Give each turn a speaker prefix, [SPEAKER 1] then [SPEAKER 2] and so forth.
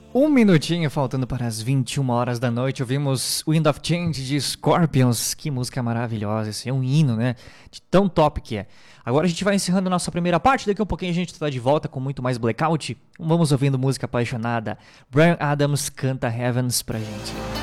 [SPEAKER 1] Um minutinho faltando para as 21 horas da noite, ouvimos Wind of Change de Scorpions. Que música maravilhosa, esse é um hino, né? De tão top que é. Agora a gente vai encerrando a nossa primeira parte, daqui a um pouquinho a gente está de volta com muito mais Blackout. Vamos ouvindo música apaixonada. Bryan Adams canta Heavens pra gente.